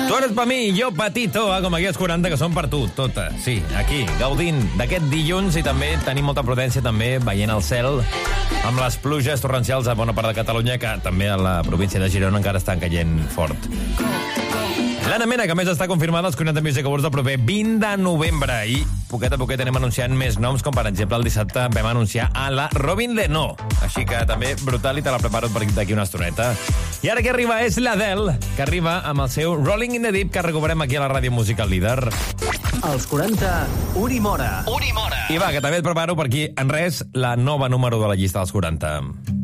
Tu eres per mi, jo per ti, Toa, com aquí als 40, que són per tu, tota. Sí, aquí, gaudint d'aquest dilluns, i també tenim molta prudència també veient el cel amb les pluges torrencials a bona part de Catalunya, que també a la província de Girona encara estan caient fort. L'Anna Mena, que a més està confirmada als 40 Music Awards del proper 20 de novembre. I poquet a poquet anem anunciant més noms, com per exemple el dissabte vam anunciar a la Robin Leno. Així que també brutal, i te la preparo per d'aquí una estoneta. I ara que arriba és l'Adele, que arriba amb el seu Rolling in the Deep, que recuperem aquí a la Ràdio Musical Líder. Als 40, Uri Mora. I va, que també et preparo per aquí, en res, la nova número de la llista dels 40.